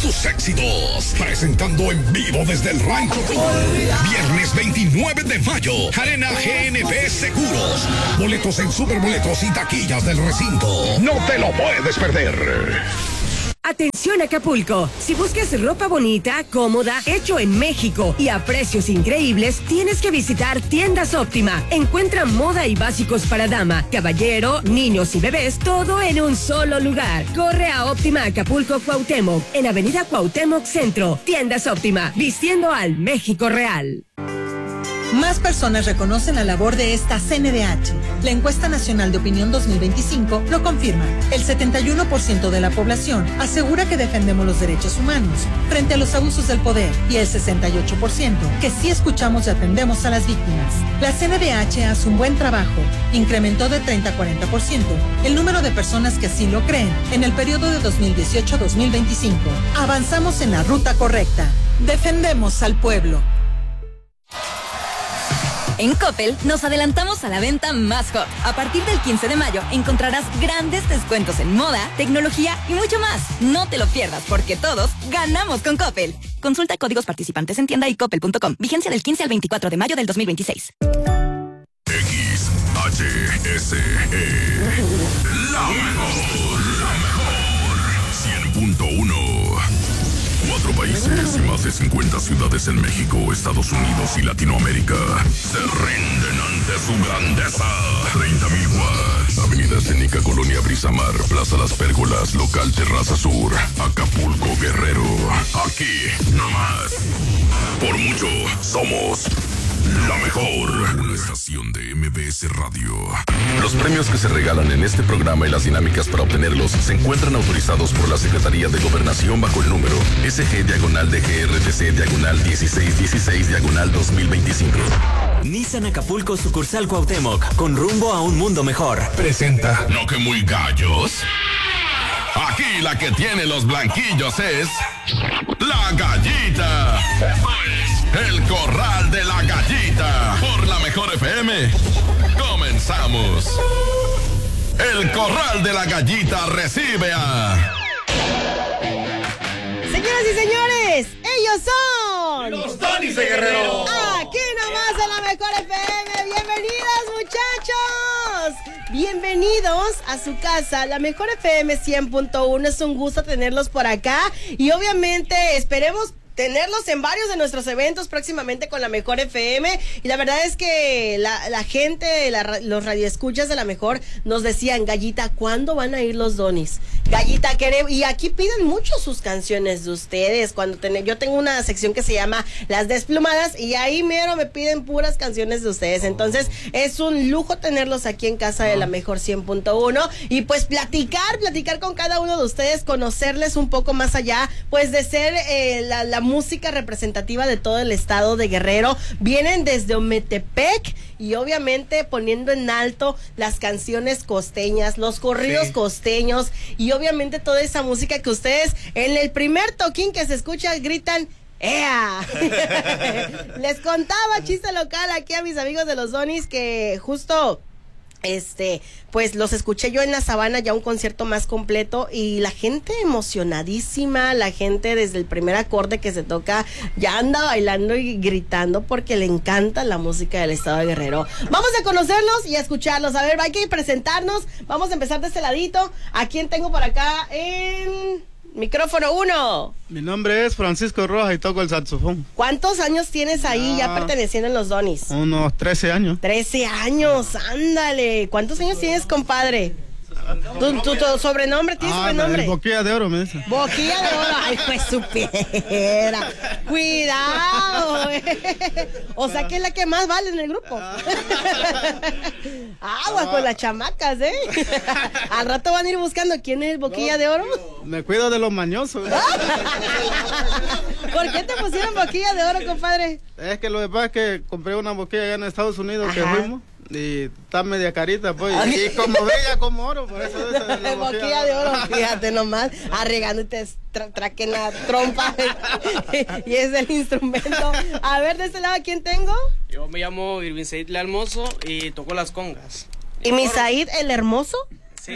sus éxitos. Presentando en vivo desde el Rancho viernes 29 de mayo, Arena GNP Seguros. Boletos en Superboletos y taquillas del recinto. No te lo puedes perder. Atención Acapulco, si buscas ropa bonita, cómoda, hecho en México y a precios increíbles, tienes que visitar Tiendas Óptima. Encuentra moda y básicos para dama, caballero, niños y bebés, todo en un solo lugar. Corre a Óptima Acapulco Cuauhtémoc, en Avenida Cuauhtémoc Centro. Tiendas Óptima, vistiendo al México real. Más personas reconocen la labor de esta CNDH. La encuesta nacional de opinión 2025 lo confirma. El 71% de la población asegura que defendemos los derechos humanos frente a los abusos del poder y el 68% que sí escuchamos y atendemos a las víctimas. La CNDH hace un buen trabajo. Incrementó de 30 a 40% el número de personas que sí lo creen en el periodo de 2018 a 2025. Avanzamos en la ruta correcta. Defendemos al pueblo. En Coppel nos adelantamos a la venta más hot. A partir del 15 de mayo encontrarás grandes descuentos en moda, tecnología y mucho más. No te lo pierdas porque todos ganamos con Coppel. Consulta códigos participantes en tienda y coppel.com. Vigencia del 15 al 24 de mayo del 2026. XHSE. La mejor. 100.1. 4 países y más de 50 ciudades en México, Estados Unidos y Latinoamérica se rinden ante su grandeza. 30,000 watts. Avenida Escénica, Colonia Brisamar, Plaza Las Pérgolas, Local Terraza Sur, Acapulco, Guerrero. Aquí, nomás. Por mucho, somos la mejor. Una estación de MBS Radio. Los premios que se regalan en este programa y las dinámicas para obtenerlos se encuentran autorizados por la Secretaría de Gobernación bajo el número SG-DGRTC-1616-2025. Nissan Acapulco sucursal Cuauhtémoc, con rumbo a un mundo mejor. Presenta. ¿No que muy gallos? Aquí la que tiene los blanquillos es la Gallita. El Corral de la Gallita. Por la Mejor FM. Comenzamos. El Corral de la Gallita recibe a... Señoras y señores, ellos son... Los Donis de Guerrero. Aquí nomás en la Mejor FM. Bienvenidos, muchachos. Bienvenidos a su casa, la Mejor FM 100.1. Es un gusto tenerlos por acá. Y obviamente esperemos tenerlos en varios de nuestros eventos próximamente con la Mejor FM. Y la verdad es que la gente, los radioescuchas de la Mejor nos decían: Gallita, ¿cuándo van a ir los Donis? Gallita, queremos. Y aquí piden mucho sus canciones de ustedes. Yo tengo una sección que se llama Las Desplumadas y ahí mero me piden puras canciones de ustedes. Entonces es un lujo tenerlos aquí en casa de la Mejor 100.1 y pues platicar con cada uno de ustedes, conocerles un poco más allá, pues de ser la música representativa de todo el estado de Guerrero. Vienen desde Ometepec y obviamente poniendo en alto las canciones costeñas, los corridos costeños y obviamente toda esa música que ustedes en el primer toquín que se escucha gritan ¡ea! Les contaba chiste local aquí a mis amigos de los Donis que justo pues los escuché yo en la Sabana, ya un concierto más completo y la gente emocionadísima, la gente desde el primer acorde que se toca ya anda bailando y gritando porque le encanta la música del estado de Guerrero. Vamos a conocerlos y a escucharlos. A ver, hay que presentarnos. Vamos a empezar de este ladito. ¿A quién tengo por acá en micrófono 1? Mi nombre es Francisco Rojas y toco el saxofón. ¿Cuántos años tienes ahí ya perteneciendo en los Donis? Unos 13 años. 13 años, ándale. ¿Cuántos años tienes, compadre? ¿Tu sobrenombre? ¿Tienes sobrenombre? Boquilla de Oro, me dice. Boquilla de Oro. Ay, pues supiera. Cuidado. O sea que es la que más vale en el grupo. Aguas con las chamacas, Al rato van a ir buscando quién es Boquilla de Oro. Me cuido de los mañosos. ¿Por qué te pusieron Boquilla de Oro, compadre? Es que lo que pasa es que compré una boquilla allá en Estados Unidos. Ajá. Que fuimos. Y está media carita, pues. Y como bella como oro, por eso es la boquilla de Oro, fíjate nomás, arregándote traquen la trompa y es el instrumento. A ver, de este lado, ¿quién tengo? Yo me llamo Irvin Said el Hermoso y toco las congas. ¿Y mi Said el Hermoso? Sí.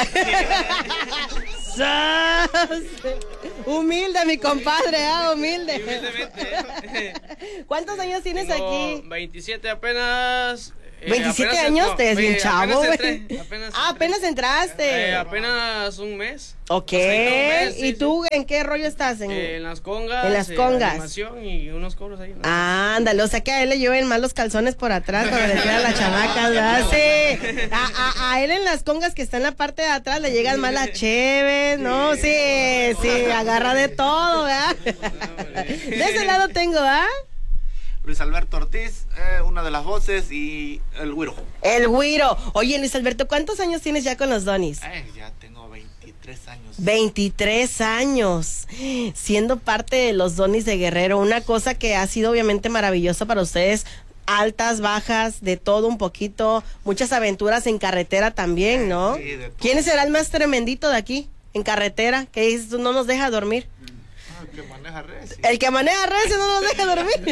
Humilde, mi compadre, humilde. Humildemente. ¿Cuántos años tienes Tengo aquí? 27 apenas. 27 años, te ves bien chavo, güey. Apenas entraste. Apenas un mes. Ok. ¿Y tú en qué rollo estás? En las congas. En las congas. Animación y unos coros ahí. Ándale, o sea que a él le lleven más los calzones por atrás para decir a la chamaca, ¿verdad? Sí. A él en las congas que está en la parte de atrás le llegan más las cheves, ¿no? Sí, agarra de todo, ¿verdad? De ese lado tengo, ¿ah? Luis Alberto Ortiz, una de las voces, y el güiro. El güiro. Oye, Luis Alberto, ¿cuántos años tienes ya con los Donis? Ya tengo 23 años. 23 años, siendo parte de los Donis de Guerrero, una cosa que ha sido obviamente maravillosa para ustedes, altas, bajas, de todo un poquito, muchas aventuras en carretera también, ¿no? Sí, de todo. ¿Quién será el más tremendito de aquí, en carretera, que dices, no nos deja dormir? El que maneja recio. El que maneja recio no nos deja dormir.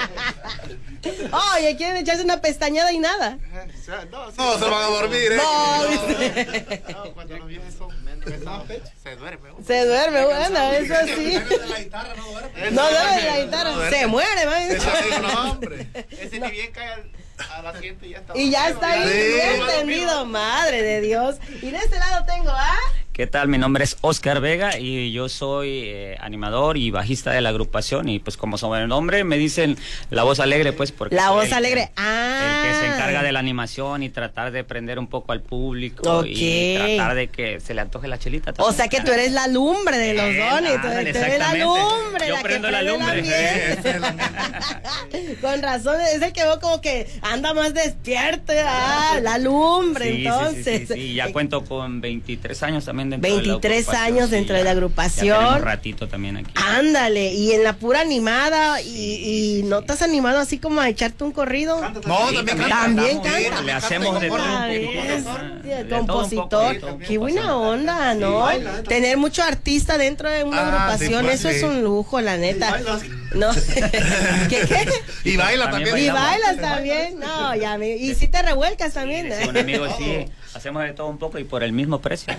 Oye, quieren echarse una pestañada y nada. No, se van a dormir, No, cuando los viejos son se duerme. Se duerme, bueno, eso sí. No duerme la guitarra, se muere, man. No, hombre. Ese ni bien cae a la gente y ya está. Y ya está ahí, bien entendido, madre de Dios. Y de este lado tengo ¿Qué tal? Mi nombre es Oscar Vega y yo soy animador y bajista de la agrupación, y pues como sobrenombre me dicen la voz alegre, pues porque la voz alegre, el que se encarga de la animación y tratar de prender un poco al público, okay, y tratar de que se le antoje la chelita también. O sea que tú eres la lumbre de los Donis, tú eres la lumbre, yo la prendo que la lumbre. Con razón, es el que veo como que anda más despierto, la lumbre, sí, entonces. Sí, ya cuento con 23 años también. 23 años dentro de la agrupación. Ya tenemos un ratito también aquí. Ándale, y en la pura animada, y ¿no te has animado así como a echarte un corrido? No, también canta. Le hacemos de todo compositor. Qué buena onda, ¿no? Tener mucho artista dentro de una agrupación, eso es un lujo, la neta. No. ¿Qué? Y baila también. Y bailas también. No, ya y si te revuelcas también. Sí, un amigo, sí. Hacemos de todo un poco y por el mismo precio.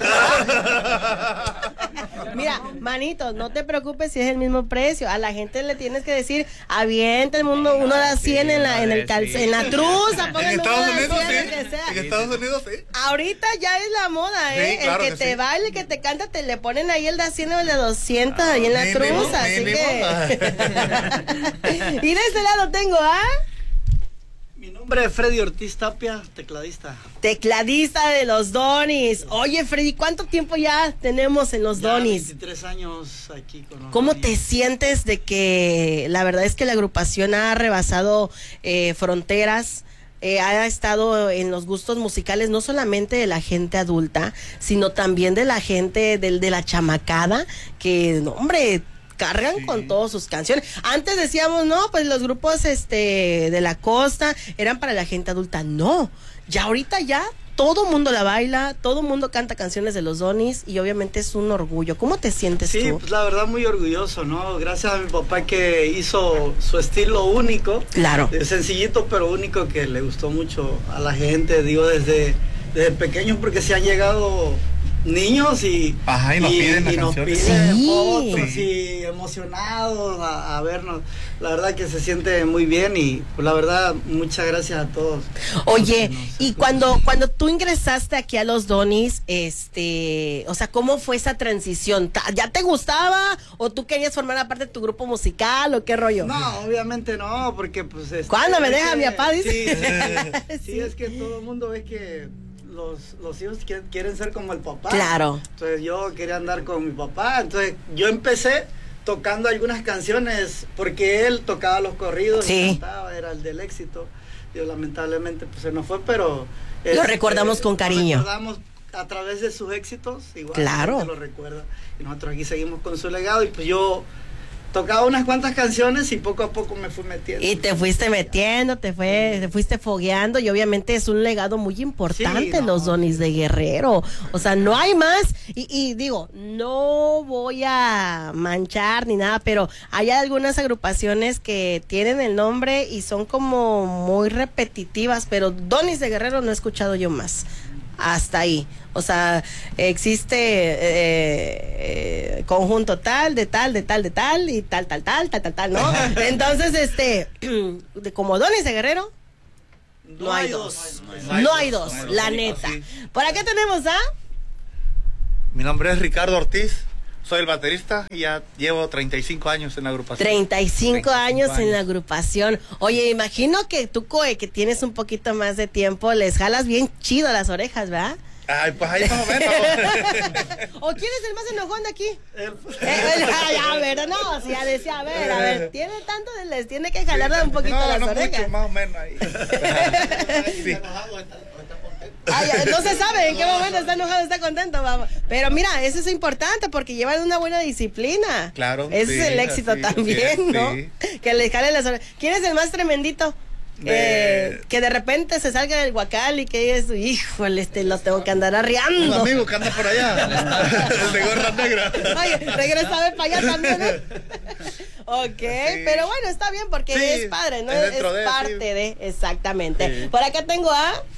Mira, manito, no te preocupes si es el mismo precio. A la gente le tienes que decir, avienta el mundo, uno da 100 en la truza. En Estados Unidos sí. En Estados Unidos sí. Ahorita ya es la moda, ¿eh? Sí, claro el que te baile, el que te canta, te le ponen ahí el da 100 o el de 200 ahí en la truza. Así que... Y de este lado tengo Mi nombre es Freddy Ortiz Tapia, tecladista. Tecladista de los Donis. Oye, Freddy, ¿cuánto tiempo ya tenemos en los Donis? 23 años aquí con los ¿Cómo Donis. te sientes de que la verdad es que la agrupación ha rebasado fronteras? Ha estado en los gustos musicales no solamente de la gente adulta, sino también de la gente de la chamacada, que, no, hombre, cargan con todas sus canciones. Antes decíamos, no, pues los grupos de la costa eran para la gente adulta. No, ya ahorita ya todo mundo la baila, todo mundo canta canciones de los Donis, y obviamente es un orgullo. ¿Cómo te sientes tú? Sí, pues la verdad muy orgulloso, ¿no? Gracias a mi papá que hizo su estilo único. Claro. Sencillito pero único, que le gustó mucho a la gente, digo, desde pequeños, porque se han llegado niños y nos piden fotos y emocionados a vernos. La verdad que se siente muy bien, y pues la verdad muchas gracias a todos. Oye, y cuando tú ingresaste aquí a los Donis, o sea, ¿cómo fue esa transición? ¿Ya te gustaba o tú querías formar parte de tu grupo musical o qué rollo? No, obviamente no, porque pues ¿cuándo me deja mi papá? Dice. Sí, es que todo el mundo ve que los hijos quieren ser como el papá. Claro. Entonces yo quería andar con mi papá. Entonces yo empecé tocando algunas canciones porque él tocaba los corridos, y cantaba, era el del éxito. Yo lamentablemente pues se nos fue, pero lo recordamos con cariño. Lo recordamos a través de sus éxitos, igual. Claro. Lo recuerda. Y nosotros aquí seguimos con su legado, y pues yo tocaba unas cuantas canciones y poco a poco me fui metiendo. Y te fuiste metiendo, te fuiste fogueando, y obviamente es un legado muy importante, los Donis de Guerrero. O sea, no hay más. Y digo, no voy a manchar ni nada, pero hay algunas agrupaciones que tienen el nombre y son como muy repetitivas, pero Donis de Guerrero no he escuchado yo más. hasta ahí. O sea, existe conjunto tal, de tal, de tal, de tal, y tal, ¿no? Entonces, como Donis de Guerrero, no hay dos. No hay dos, la neta. ¿Por acá tenemos a? Mi nombre es Ricardo Ortiz. Soy el baterista y ya llevo 35 años en la agrupación. 35 años en la agrupación. Oye, imagino que tú, Coe, que tienes un poquito más de tiempo, les jalas bien chido las orejas, ¿verdad? Ay, pues ahí más o menos. ¿O quién es el más enojón de aquí? A ver, no, si ya decía, a ver, tiene tanto, les tiene que jalar un poquito las orejas. Mucho, más o menos ahí. Sí. No se sabe en qué momento está enojado, está contento, vamos. Pero mira, eso es importante porque llevan una buena disciplina. Claro. Ese es el éxito también, ¿no? Que le jalen las orejas. ¿Quién es el más tremendito? Que de repente se salga del guacal y que es, híjole, lo tengo que andar arriando. Un amigo que anda por allá, el de gorra negra. Oye, regresa de para allá también, ¿no? Ok, pero bueno, está bien porque es padre, ¿no? Es parte de, exactamente. Sí. Por acá tengo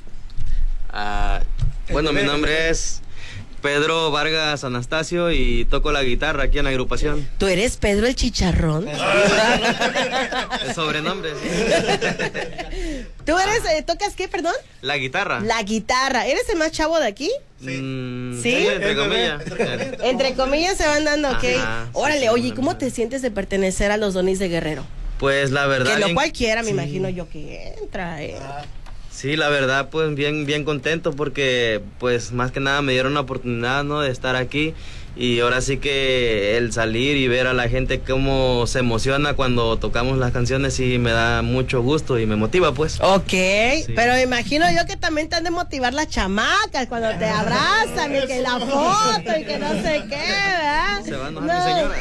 bueno, mi nombre es Pedro Vargas Anastasio y toco la guitarra aquí en la agrupación. ¿Tú eres Pedro el Chicharrón? El sobrenombre, sí. ¿Tú eres, tocas qué, perdón? La guitarra. La guitarra. ¿Eres el más chavo de aquí? Sí. ¿Sí? Entre comillas. Entre comillas se van dando, ok. Órale, oye, ¿y cómo te sientes de pertenecer a los Donis de Guerrero? Pues la verdad... Que no cualquiera, me imagino yo, que entra, Sí, la verdad, pues bien contento porque, pues, más que nada me dieron la oportunidad, ¿no?, de estar aquí. Y ahora sí que el salir y ver a la gente cómo se emociona cuando tocamos las canciones sí me da mucho gusto y me motiva, pues. Ok, sí. Pero me imagino yo que también te han de motivar las chamacas cuando te abrazan y que la foto y que no sé qué, ¿verdad? Se va a enojar mi señora.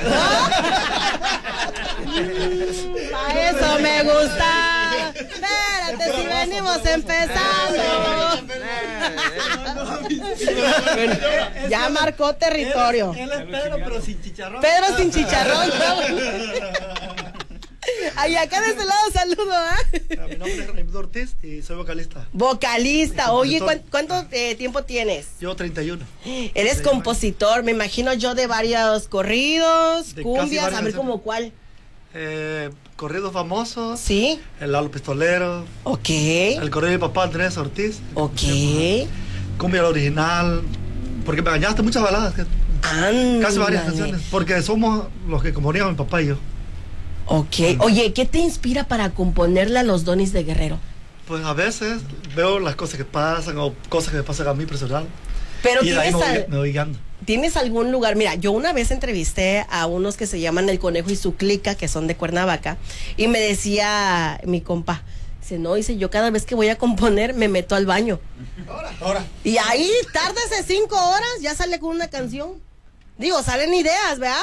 Para eso me gusta. Espérate, si venimos empezando. Ya marcó territorio. Él es Pedro, pero sin chicharrón. Pedro sin chicharrón. Ay, acá de este lado saludo, Mi nombre es Raimundo Ortiz y soy vocalista. Vocalista. Oye, ¿cuánto tiempo tienes? Yo 31. Eres compositor, me imagino yo, de varios corridos, cumbias, a ver como cuál. Corridos famosos. Sí. El Lalo Pistolero. Ok. El corrido de mi papá Andrés Ortiz. Ok. Cumbia original. Porque me engañaste muchas baladas. Casi varias canciones. Porque somos los que componíamos mi papá y yo. Ok. Oye, ¿qué te inspira para componerle a los Donis de Guerrero? Pues a veces veo las cosas que pasan o cosas que me pasan a mí personal. Pero y de ahí me voy guiando. ¿Tienes algún lugar? Mira, yo una vez entrevisté a unos que se llaman El Conejo y su Clica, que son de Cuernavaca, y me decía mi compa, dice, yo cada vez que voy a componer me meto al baño. Ahora. Y ahí, tárdese 5 horas, ya sale con una canción. Digo, salen ideas, ¿verdad?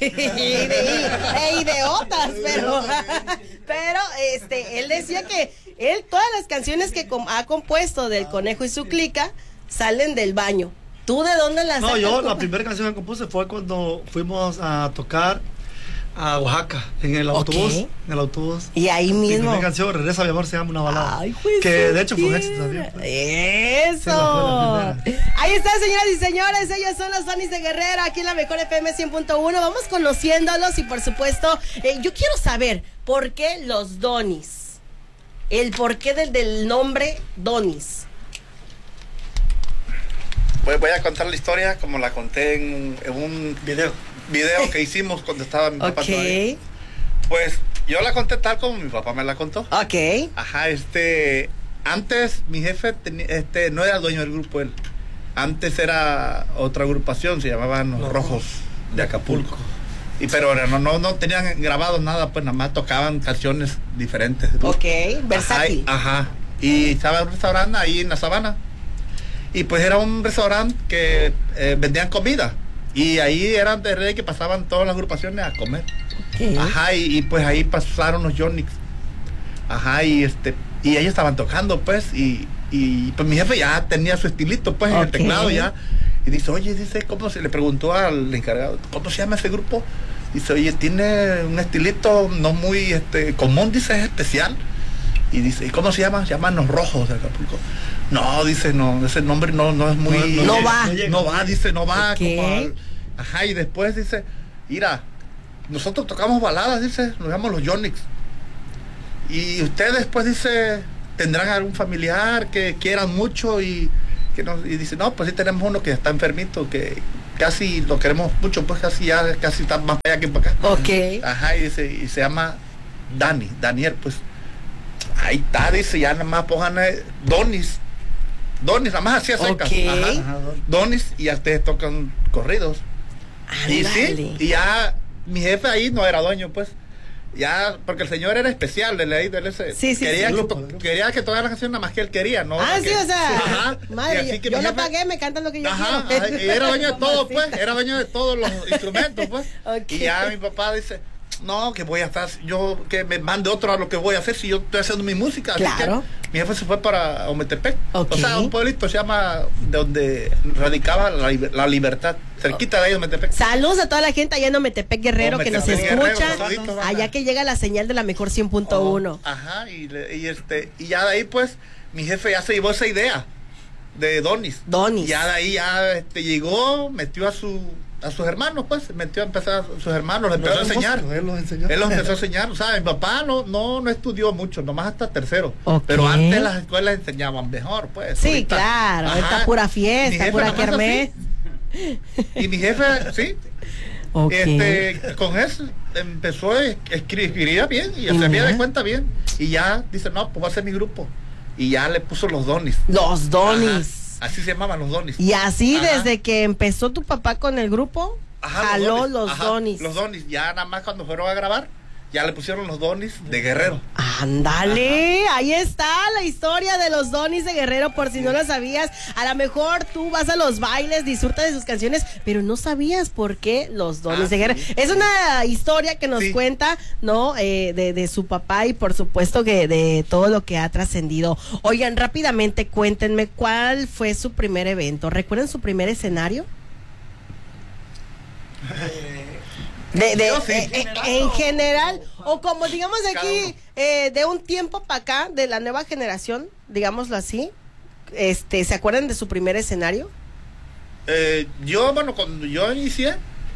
Idiotas, pero él decía que él, todas las canciones que ha compuesto del Conejo y su Clica, salen del baño. ¿Tú de dónde las sacas? No, yo la primera canción que compuse fue cuando fuimos a tocar a Oaxaca, en el autobús. Okay. En el autobús. Y ahí mismo. Mi primera canción, Regresa mi amor, se llama una balada. Ay, pues, que de hecho fue un éxito también. Pues. ¡Eso! Sí, ahí está, señoras y señores. Ellos son los Donis de Guerrero, aquí en la Mejor FM 100.1. Vamos conociéndolos y, por supuesto, yo quiero saber por qué los Donis. El porqué del nombre Donis. Pues voy a contar la historia como la conté en un video que hicimos cuando estaba mi papá todavía. Pues yo la conté tal como mi papá me la contó. Ok. Ajá, antes mi jefe no era dueño del grupo él. Antes era otra agrupación, se llamaban Los Rojos de Acapulco. Pero no tenían grabado nada, pues nada más tocaban canciones diferentes. Ok, versátil. Ajá. Y estaba en un restaurante ahí en la Sabana. Y pues era un restaurante que vendían comida. Y ahí eran de rey que pasaban todas las agrupaciones a comer. Okay. Ajá, y pues ahí pasaron los Yonix. Ajá, y ellos estaban tocando, pues, y pues mi jefe ya tenía su estilito, pues, en el teclado ya. Y dice, oye, ¿cómo se le preguntó al encargado? ¿Cómo se llama ese grupo? Dice, oye, tiene un estilito no muy común, dice, es especial. Y dice, ¿y cómo se llama? Se llaman Los Rojos de Acapulco. No, dice, no, ese nombre no es muy... No va. No va, dice, no va. ¿Qué? Ajá, y después dice, mira, nosotros tocamos baladas, dice, nos llamamos los Yonix. Y ustedes, pues, dice, tendrán algún familiar que quieran mucho y dice, no, pues sí tenemos uno que está enfermito, que casi lo queremos mucho, pues casi está más allá que para acá. Ok. Ajá, y se llama Daniel, pues. Ahí está, dice, ya nada más pongan Donis, nada más así a secas. Okay. Ajá, Donis, y ya ustedes tocan corridos. Y sí, y ya mi jefe ahí no era dueño, pues. Ya, porque el señor era especial de ley del ese. Sí, quería que todas las canciones nada más que él quería, ¿no? Sí, o sea, ajá, madre, yo lo pagué, me cantan lo que yo quiero. Y era dueño de todo, pues, era dueño de todos los instrumentos, pues. Okay. Y ya mi papá dice, no, que voy a estar, yo que me mande otro a lo que voy a hacer si yo estoy haciendo mi música. Claro. Así que mi jefe se fue para Ometepec. Okay. O sea, un pueblito se llama de donde radicaba la libertad, cerquita de ahí Ometepec. Saludos a toda la gente allá en Ometepec Guerrero que nos escucha. Guerrero, allá que llega la señal de la mejor 100.1. Ajá, y ya de ahí pues mi jefe ya se llevó esa idea de Donis. Ya de ahí llegó, metió a sus hermanos, pues, empezó a sus hermanos, les empezó a enseñar. Él los empezó a enseñar. O sea, mi papá no estudió mucho, nomás hasta tercero. Okay. Pero antes las escuelas enseñaban mejor, pues. Sí, ahorita, claro, está pura fiesta, pura kermés. Y mi jefe, sí. Okay. Con eso empezó a escribir bien y se había de cuenta bien. Y ya dice, no, pues va a ser mi grupo. Y ya le puso los Donis. Los Donis. Ajá. Así se llamaban los Donis. Y así desde que empezó tu papá con el grupo, jaló los Donis. Los Donis, ya nada más cuando fueron a grabar, ya le pusieron los Donis de Guerrero. Ándale, ahí está la historia de los Donis de Guerrero, por si no lo sabías. A lo mejor tú vas a los bailes, disfrutas de sus canciones, pero no sabías por qué los Donis de Guerrero. Es una historia que nos cuenta, ¿no? De su papá y por supuesto que de todo lo que ha trascendido. Oigan, rápidamente cuéntenme cuál fue su primer evento. ¿Recuerdan su primer escenario? En general, o como digamos de aquí, de un tiempo para acá, de la nueva generación, digámoslo así, ¿se acuerdan de su primer escenario? Cuando yo inicié,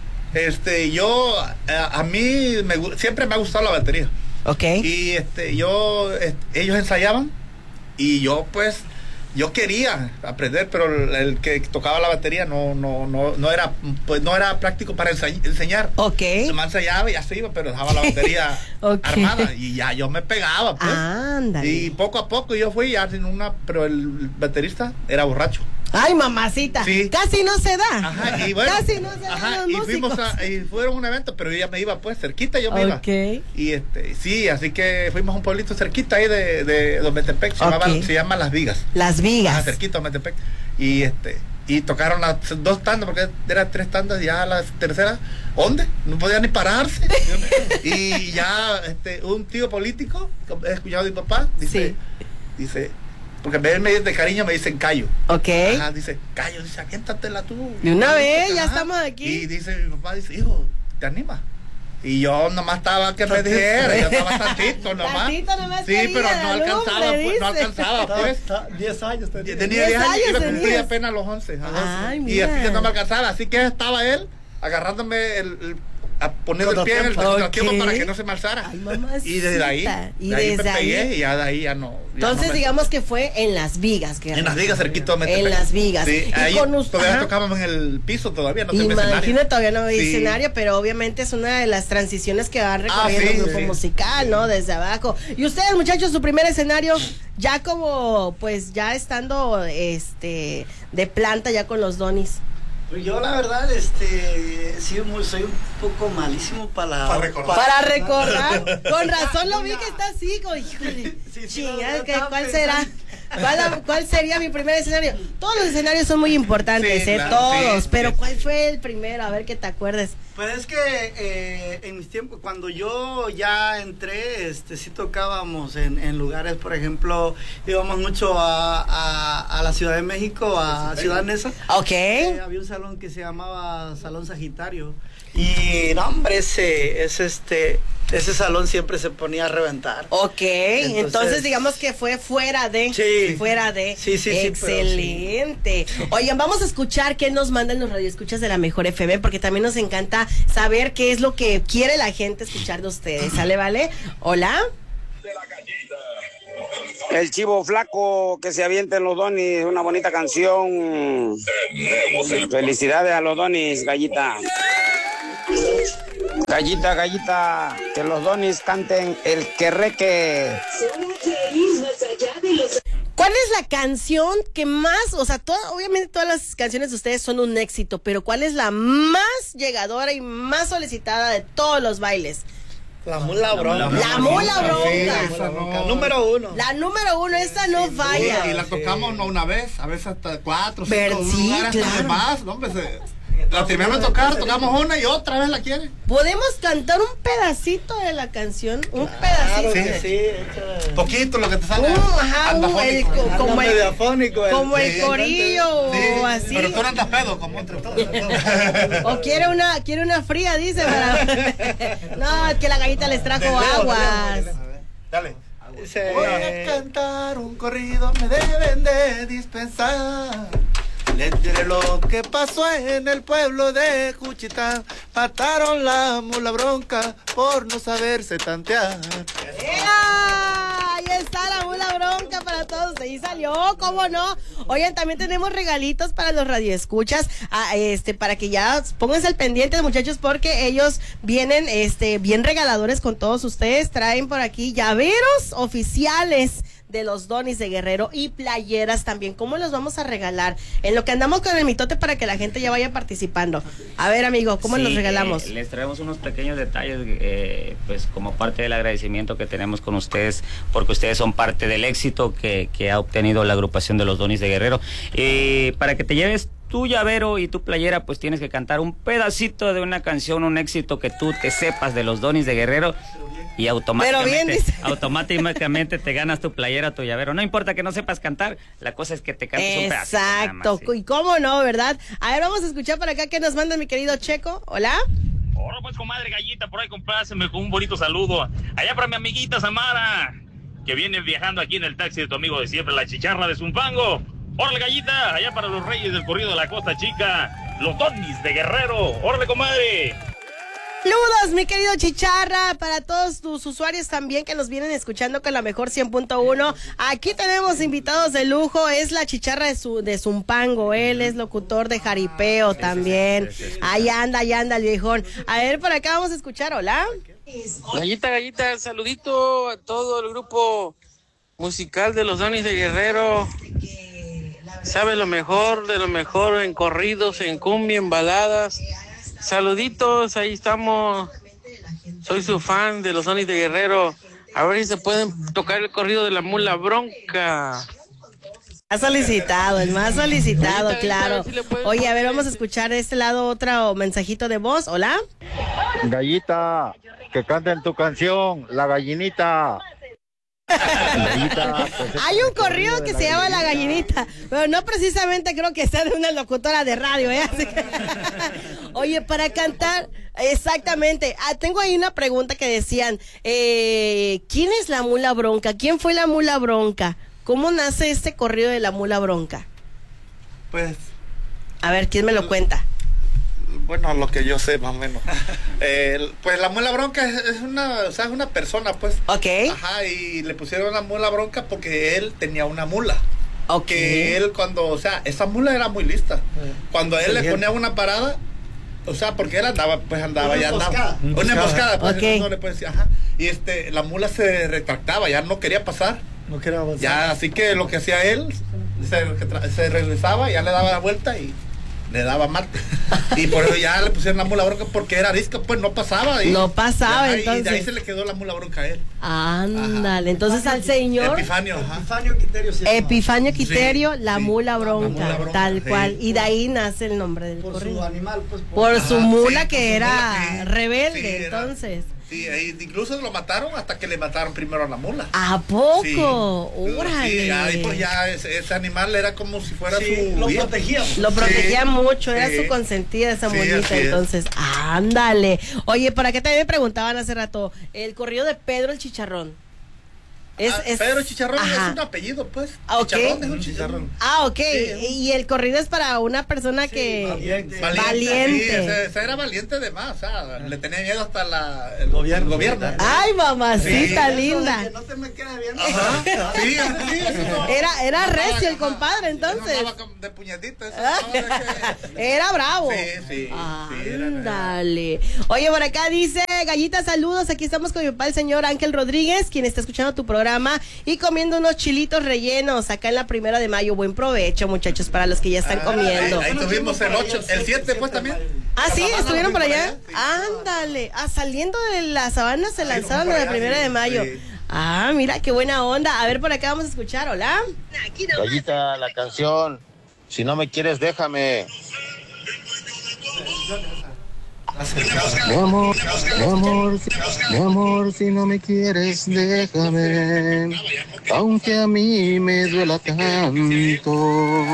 a mí siempre me ha gustado la batería. Okay. Y ellos ensayaban y yo pues yo quería aprender, pero el que tocaba la batería no era práctico para enseñar. Okay. Se me ensayaba y ya se iba, pero dejaba la batería armada y ya yo me pegaba, pues. Ándale. Y poco a poco yo fui pero el baterista era borracho. Ay, mamacita, sí. Casi no se da. Ajá, y bueno, casi no se da. Y fueron a un evento, pero yo ya me iba pues cerquita, yo me iba. Y sí, así que fuimos a un pueblito cerquita ahí de Ometepec, se llama Las Vigas. Las Vigas. Ajá, cerquita Ometepec. Y tocaron las 2 tandas, porque eran 3 tandas, ya la tercera, ¿dónde? No podía ni pararse. Y ya un tío político, he escuchado de mi papá, dice, porque en vez de cariño me dicen Cayo. Ok. Ajá, dice, Cayo, dice, aviéntatela tú. De una vez, ya estamos aquí. Y dice mi papá, dice, hijo, ¿te animas? Y yo nomás estaba que me dijera, yo estaba tantito nomás. Sí, pero no alcanzaba, pues. 10 años tenía. Tenía 10 años y me cumplía apenas los 11. Y así que no me alcanzaba, así que estaba él agarrándome a poner el pie en el tiempo para que no se me alzara. Y desde ahí me pegué y ya de ahí ya no. Entonces digamos que fue en Las Vigas. En Las Vigas, cerquito de En Las Vigas. Sí, ahí todavía tocábamos en el piso, todavía no tenía escenario. Imagínate, todavía no había escenario, pero obviamente es una de las transiciones que van recorriendo el grupo musical, ¿no? Desde abajo. Y ustedes, muchachos, su primer escenario, ya como, pues, ya estando, de planta ya con los Donis. Yo la verdad, soy un poco malísimo para recordar. Con razón lo vi que está así, híjole, ¿cuál será? ¿Cuál sería mi primer escenario? Todos los escenarios son muy importantes, todos, pero ¿cuál fue el primero? A ver que te acuerdes. Pues es que en mis tiempos, cuando yo ya entré, sí tocábamos en lugares, por ejemplo, íbamos mucho a la Ciudad de México, a Ciudad Neza. Ok. Había un salón que se llamaba Salón Sagitario. Y no, hombre, ese salón siempre se ponía a reventar. Ok, entonces digamos que fue fuera de. Sí. Fuera de. Sí. Excelente. Sí. Oigan, vamos a escuchar qué nos mandan los radioescuchas de la Mejor FM, porque también nos encanta saber qué es lo que quiere la gente escuchar de ustedes. ¿Sale, vale? Hola. El chivo flaco, que se avienten los donis, una bonita canción. Felicidades a los donis, Gallita. Gallita, que los donis canten el querreque. ¿Cuál es la canción que más, o sea, obviamente todas las canciones de ustedes son un éxito, pero cuál es la más llegadora y más solicitada de todos los bailes? La mula bronca. La mula bronca. Sí, número 1. La número 1, esa no falla. Y la tocamos no una vez, a veces hasta 4, 5, sí, hasta claro. Más, ¿no? Pues, la terminamos de tocar, tocamos una y otra vez la quiere. ¿Podemos cantar un pedacito de la canción? Un pedacito. Sí. Poquito lo que te sale. Como el corillo o así. Pero tú no andas pedo, como entre todos. O quiere una fría, dice. No, es que la gallita les trajo aguas. Dale. Voy a cantar un corrido, me deben de dispensar. Les diré lo que pasó en el pueblo de Juchitán. Mataron la mula bronca por no saberse tantear. Ahí está la mula bronca para todos. Ahí salió, ¿cómo no? Oigan, también tenemos regalitos para los radioescuchas. Para que ya pónganse al pendiente, muchachos, porque ellos vienen bien regaladores con todos ustedes. Traen por aquí llaveros oficiales de los donis de Guerrero y playeras también. ¿Cómo los vamos a regalar? En lo que andamos con el mitote para que la gente ya vaya participando. A ver, amigo, ¿cómo los regalamos? Les traemos unos pequeños detalles, pues como parte del agradecimiento que tenemos con ustedes, porque ustedes son parte del éxito que ha obtenido la agrupación de los donis de Guerrero. Para que te lleves tu llavero y tu playera, pues tienes que cantar un pedacito de una canción, un éxito que tú te sepas de los donis de Guerrero, y automáticamente te ganas tu playera, tu llavero. No importa que no sepas cantar, la cosa es que te cantes un pedacito. Exacto, y cómo no, ¿verdad? A ver, vamos a escuchar para acá que nos manda mi querido Checo. Hola. Hola, pues, comadre Gallita, por ahí compláceme con un bonito saludo. Allá para mi amiguita Samara, que viene viajando aquí en el taxi de tu amigo de siempre, la chicharra de Zumpango. Órale, Gallita, allá para los reyes del corrido de la Costa Chica, los donis de Guerrero. Órale, comadre. Saludos, mi querido Chicharra, para todos tus usuarios también que nos vienen escuchando con la Mejor 100.1. Aquí tenemos invitados de lujo, es la Chicharra de Zumpango, él es locutor de jaripeo también. Ahí anda el viejón. A ver, por acá vamos a escuchar, hola. Gallita, saludito a todo el grupo musical de los donis de Guerrero. Sabe lo mejor de lo mejor en corridos, en cumbia, en baladas. Saluditos, ahí estamos. Soy su fan de los donis de Guerrero. A ver si se pueden tocar el corrido de la mula bronca. El más solicitado, claro. Oye, a ver, vamos a escuchar de este lado otro mensajito de voz. Hola. Gallita, que canten tu canción, La Gallinita. Hay un corrido que se llama La Gallinita, pero no precisamente creo que sea de una locutora de radio, ¿eh? Así que... Oye, para cantar, exactamente. Tengo ahí una pregunta que decían, ¿quién es la mula bronca? ¿Quién fue la mula bronca? ¿Cómo nace este corrido de la mula bronca? Pues... A ver, ¿quién me lo cuenta? Bueno, lo que yo sé, más o menos. Pues la mula bronca es una persona, pues. Ok. Ajá, y le pusieron la mula bronca porque él tenía una mula. Ok. Que él esa mula era muy lista. Cuando él le ponía una parada, porque él andaba. Una emboscada, pues, okay. No le puede decir, ajá. Y la mula se retractaba, ya no quería pasar. No quería avanzar. Ya, así que lo que hacía él, se regresaba, ya le daba la vuelta y le daba mate. Y por eso ya le pusieron la mula bronca porque era arisca, pues no pasaba. No pasaba, entonces. Y de ahí entonces. se le quedó la mula bronca a él. Ándale, entonces al señor Epifanio Quiterio se llama. Epifanio Quiterio, Sí, la sí. mula bronca, La mula bronca, tal sí. cual. Y de ahí nace el nombre del Por corrido. su animal, pues. Por su mula sí, que por su era mula, sí. rebelde, Sí, era. entonces. Sí, incluso lo mataron hasta que le mataron primero a la mula. ¿A poco? Sí. Órale. Sí, ahí pues ya ese animal era como si fuera Sí, su... lo hijo. protegía. Lo protegía Sí, mucho, era sí. su consentida esa Sí, mulita, así es. entonces, ándale. Oye, por acá también me preguntaban hace rato, el corrido de Pedro el Chicharrón. Pedro Chicharrón ajá. es un apellido, pues. Ah, ok. Chicharrón es un chicharrón. Ah, ok. Sí. Y el corrido es para una persona que... Valiente. Sí, ese era valiente de más, o sea, le tenía miedo hasta el gobierno. Ay, mamacita Sí. linda. Que no te me quede bien. Ajá. Sí, eso. Era recio el compadre, entonces. De puñetita, eso. Era bravo. Sí. Ándale. Oye, por acá dice, Gallita, saludos. Aquí estamos con mi papá, el señor Ángel Rodríguez, quien está escuchando tu programa y comiendo unos chilitos rellenos acá en la 1 de mayo. Buen provecho, muchachos, para los que ya están comiendo. Ahí tuvimos el 8, el 7 pues también. Ah, sí, estuvieron por allá. Sí. Ándale. Saliendo de la sabana se lanzaron a la 1 de mayo. Sí. Ah, mira, qué buena onda. A ver, por acá vamos a escuchar, hola. Gallita, la canción. Si no me quieres, déjame. Mi amor, si no me quieres, déjame. Aunque a mí me duela tanto.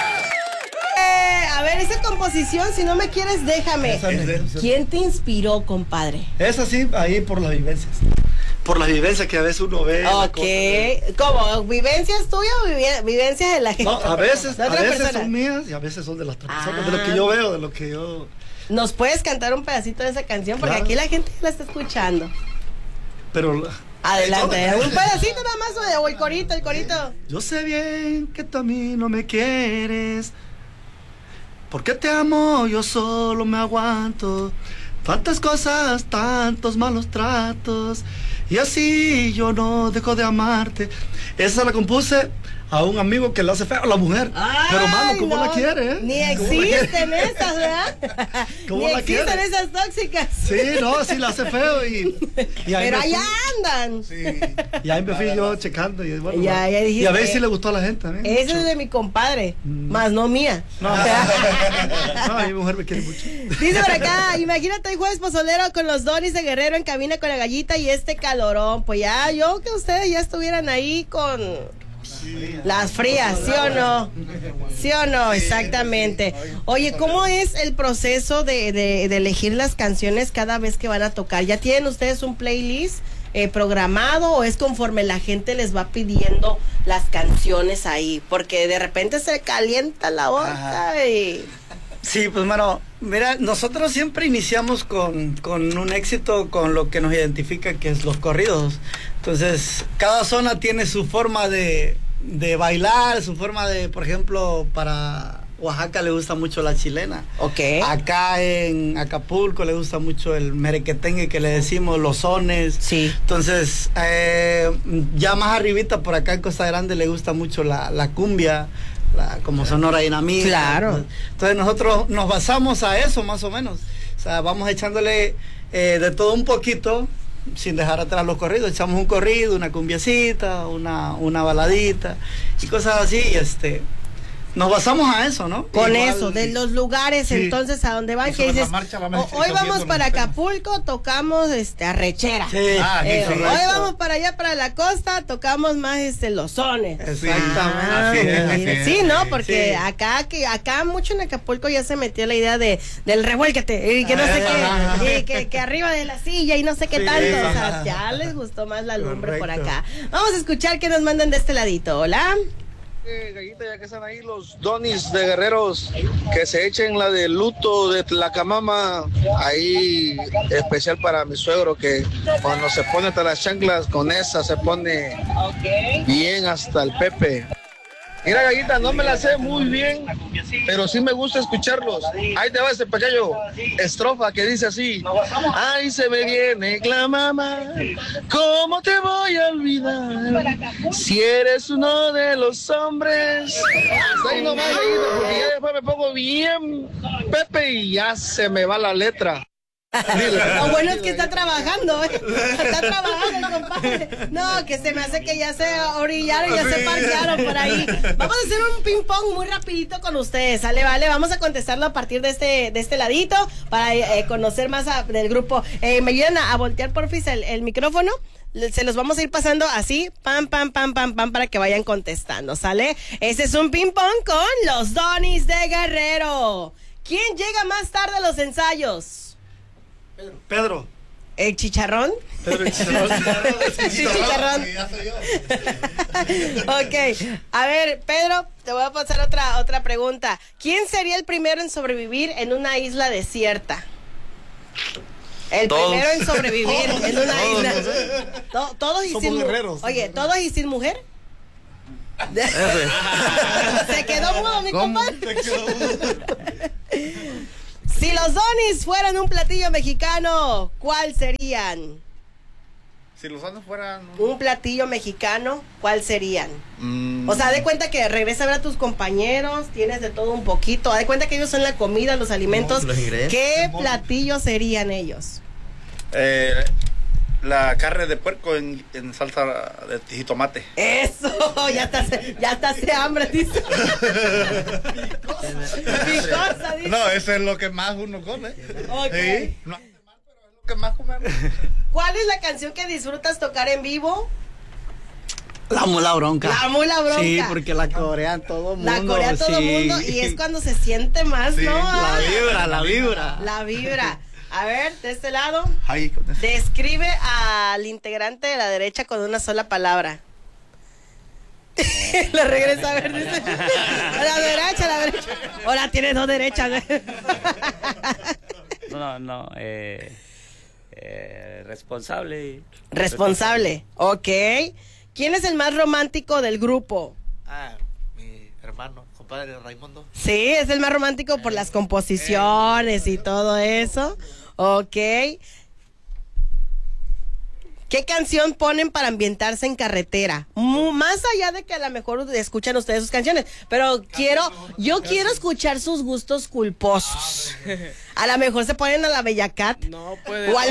A ver, esa composición, si no me quieres, déjame. ¿Quién te inspiró, compadre? Es así, ahí por las vivencias. Por las vivencias que a veces uno ve. Ok. ¿Cómo? ¿Vivencias tuyas o vivencias de la gente? No, a veces, ¿De otra persona? son mías y a veces son de las otras personas, de lo que yo veo, de lo que yo... ¿Nos puedes cantar un pedacito de esa canción? Porque Claro. aquí la gente la está escuchando. Pero... Adelante, un pedacito nada más o el corito, el corito. Yo sé bien que tú a mí no me quieres, porque te amo, yo solo me aguanto. Tantas cosas, tantos malos tratos, y así yo no dejo de amarte. Esa la compuse a un amigo que le hace feo a la mujer. Ay, pero mano, ¿cómo no, la quiere? Ni ¿Cómo la quiere? existen esas, ¿verdad? ¿Cómo Ni la existen quiere? esas tóxicas. Sí, no, sí la hace feo y ahí Pero me allá fui- andan. Y ahí me fui yo checando y bueno, Ya dijiste, y a ver si le gustó a la gente también. Ese mucho. es de mi compadre, más no mía. No, mi mujer me quiere mucho. Dice por acá, imagínate el jueves pozolero con los Donis de Guerrero en cabina con la Gallita y este calorón. Pues ya, yo que ustedes ya estuvieran ahí con las frías, ¿sí o no? ¿Sí o no? Exactamente. Oye, ¿cómo es el proceso de elegir las canciones cada vez que van a tocar? ¿Ya tienen ustedes un playlist programado o es conforme la gente les va pidiendo las canciones ahí? Porque de repente se calienta la boca y... Sí, pues bueno, mira, nosotros siempre iniciamos con un éxito, con lo que nos identifica, que es los corridos. Entonces, cada zona tiene su forma de bailar, su forma de, por ejemplo, para Oaxaca le gusta mucho la chilena. Ok. Acá en Acapulco le gusta mucho el merequetengue, que le decimos los sones. Sí. Entonces, ya más arribita, por acá en Costa Grande le gusta mucho la cumbia, como Sonora Dinamita. Claro. Entonces nosotros nos basamos a eso más o menos. O sea, vamos echándole de todo un poquito, sin dejar atrás los corridos. Echamos un corrido, una cumbiacita, una baladita y cosas así. Y nos basamos a eso, ¿no? Con Igual, eso, de los lugares, sí. entonces, a donde van, Y que sobre la dices, marcha vamos hoy vamos escogiendo para los temas". Acapulco, tocamos Arrechera. Sí. Hoy Correcto. vamos para allá, para la costa, tocamos más los sones. Exactamente. Así es, Mira, así es. sí, ¿no? Porque Sí. acá mucho en Acapulco ya se metió la idea del revuélquete, y que no sé qué, y que arriba de la silla y no sé qué Sí. tanto. O sea, ya les gustó más la lumbre por Correcto. acá. Vamos a escuchar qué nos mandan de este ladito. Hola. Gallita, ya que están ahí los Donis de Guerreros, que se echen la de luto de Tlacamama, ahí especial para mi suegro, que cuando se pone hasta las chanclas, con esa se pone bien hasta el Pepe. Mira, Gallita, no me la sé muy bien, pero sí me gusta escucharlos. Ahí te va este pequeño estrofa que dice así: ay, se me viene la mamá, ¿cómo te voy a olvidar? Si eres uno de los hombres. Hasta ahí nomás, Gallita, porque ya después me pongo bien Pepe y ya se me va la letra. Lo bueno es que está trabajando, Está trabajando, compadre. No, que se me hace que ya se orillaron, ya se parquearon por ahí. Vamos a hacer un ping pong muy rapidito con ustedes, ¿sale? Vale, vamos a contestarlo a partir de este ladito para conocer más del grupo. ¿Me ayudan a voltear porfis el micrófono? Se los vamos a ir pasando así, pam, pam, pam, pam, pam, para que vayan contestando, ¿sale? Ese es un ping pong con los Donis de Guerrero. ¿Quién llega más tarde a los ensayos? Pedro. ¿El chicharrón? Pedro el chicharrón. Chicharrón. Ok, a ver, Pedro, te voy a pasar otra pregunta. ¿Quién sería el primero en sobrevivir en una isla desierta? Todos. Primero en sobrevivir en una isla. Todos y Somos sin guerreros. Oye, ¿todos y sin mujer? Se quedó mudo mi compadre. Si los Donis fueran un platillo mexicano, ¿cuál serían? Si los Donis fueran un platillo mexicano, ¿cuál serían? O sea, de cuenta que regresa a ver a tus compañeros, tienes de todo un poquito. De cuenta que ellos son la comida, los alimentos. Los ingredientes. ¿Qué platillos serían ellos? La carne de puerco en salsa de jitomate. Eso, ya está hace hambre, dice. Picosa, dice. No, eso es lo que más uno come. Okay. Sí, no hace mal, pero es lo que más comemos. ¿Cuál es la canción que disfrutas tocar en vivo? La Mula Bronca. La Mula Bronca. Sí, porque la corean todo el mundo. La corea todo el mundo y es cuando se siente más, sí, ¿no? La vibra. La vibra. A ver, de este lado. Ahí, describe al integrante de la derecha con una sola palabra. La regresa a ver, dice. La derecha. Ahora tienes dos derechas. No, responsable. Responsable, ok. ¿Quién es el más romántico del grupo? Mi hermano, compadre Raimundo. Sí, es el más romántico por las composiciones y todo eso. Ok. ¿Qué canción ponen para ambientarse en carretera? Más allá de que a lo mejor escuchan ustedes sus canciones, pero yo quiero escuchar sus gustos culposos. A lo mejor se ponen a la Bella Cat. No puede. O al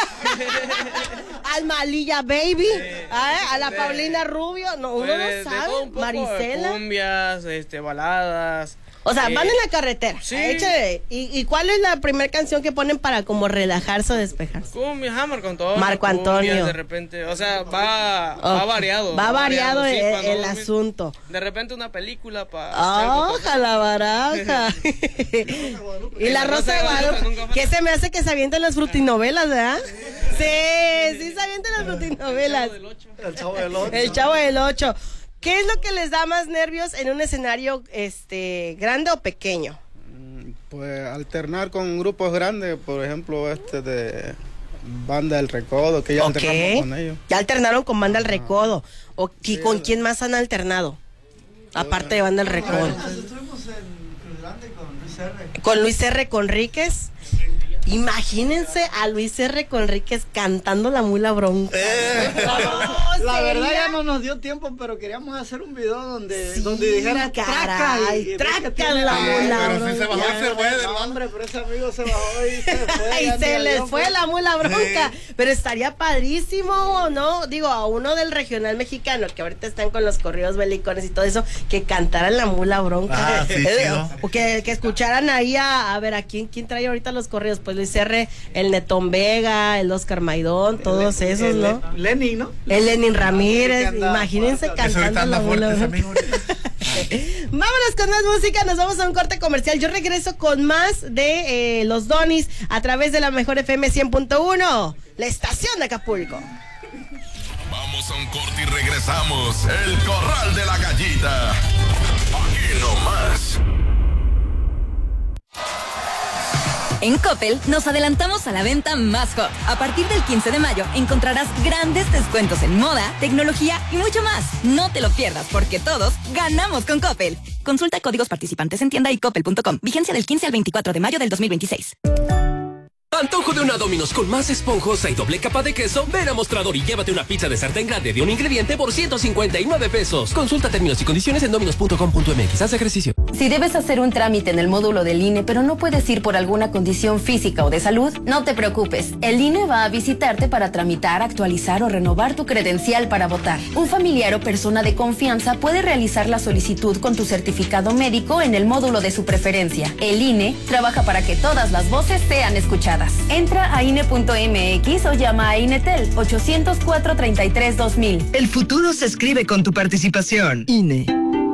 Malilla Baby. A la Paulina Rubio. No, uno no sabe. Marisela. Cumbias, baladas. O sea, van en la carretera. Sí. ¿Y cuál es la primera canción que ponen para como relajarse o despejarse? Cumbia, Marco Antonio. Marco Antonio. De repente, o sea, va variado. Va variado sí, el asunto. De repente una película para... La baraja. Y la Rosa de Guadalupe. ¿Qué se me hace que se avienten las frutinovelas, verdad? Sí, se avientan las frutinovelas. El Chavo del Ocho. El Chavo del Ocho. ¿Qué es lo que les da más nervios en un escenario grande o pequeño? Pues alternar con grupos grandes, por ejemplo, de Banda del Recodo, que ya alternamos con ellos. Ya alternaron con Banda del Recodo. ¿Y con quién más han alternado? Aparte de Banda del Recodo. Estuvimos en Cruz Grande con Luis R. Con Luis R. Conríquez. Imagínense a Luis R. Conríquez cantando La Mula Bronca. La verdad ya no nos dio tiempo, pero queríamos hacer un video donde dijera traca la Mula Bronca. Pero si se bajó y se fue del hombre, pero ese amigo se bajó y se fue. Y se les fue La Mula Bronca. Pero estaría padrísimo, ¿no? Digo, a uno del regional mexicano, que ahorita están con los corridos belicones y todo eso, que cantaran La Mula Bronca. O que escucharan ahí a ver, ¿a quién trae ahorita los corridos? Pues Luis R., el Netón Vega, el Oscar Maidón, todos esos, ¿no? Lenin, ¿no? El Lenin Ramírez, imagínense cantando La Mula Bronca. Vámonos con más música, nos vamos a un corte comercial. Yo regreso con más de los Donis a través de la Mejor FM 100.1, la estación de Acapulco. Vamos a un corte y regresamos. El Corral de la Gallita. Aquí nomás. En Coppel nos adelantamos a la venta más hot. A partir del 15 de mayo encontrarás grandes descuentos en moda, tecnología y mucho más. No te lo pierdas porque todos ganamos con Coppel. Consulta códigos participantes en tienda y coppel.com. Vigencia del 15 al 24 de mayo del 2026. Antojo de una Domino's con más esponjosa y doble capa de queso. Ven a Mostrador y llévate una pizza de sartén grande de un ingrediente por $159. Consulta términos y condiciones en dominos.com.mx. Haz ejercicio. Si debes hacer un trámite en el módulo del INE, pero no puedes ir por alguna condición física o de salud, no te preocupes. El INE va a visitarte para tramitar, actualizar o renovar tu credencial para votar. Un familiar o persona de confianza puede realizar la solicitud con tu certificado médico en el módulo de su preferencia. El INE trabaja para que todas las voces sean escuchadas. Entra a INE.mx o llama a INETEL 804-33-2000. El futuro se escribe con tu participación. INE.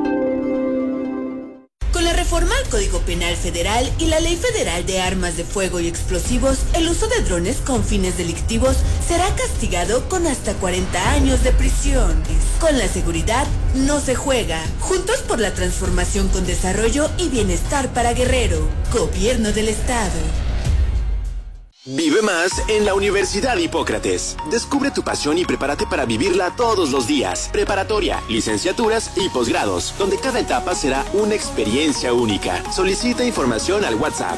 Con la reforma al Código Penal Federal y la Ley Federal de Armas de Fuego y Explosivos, el uso de drones con fines delictivos será castigado con hasta 40 años de prisión. Con la seguridad no se juega. Juntos por la transformación con desarrollo y bienestar para Guerrero. Gobierno del Estado. Vive más en la Universidad Hipócrates. Descubre tu pasión y prepárate para vivirla todos los días. Preparatoria, licenciaturas y posgrados, donde cada etapa será una experiencia única. Solicita información al WhatsApp